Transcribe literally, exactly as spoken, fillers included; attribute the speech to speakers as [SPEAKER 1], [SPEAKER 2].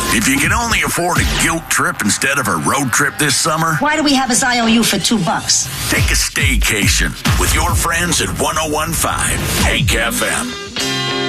[SPEAKER 1] If you can only afford a guilt trip instead of a road trip this summer,
[SPEAKER 2] why do we have his I O U for two bucks?
[SPEAKER 1] Take a staycation with your friends at one oh one point five Hank F M.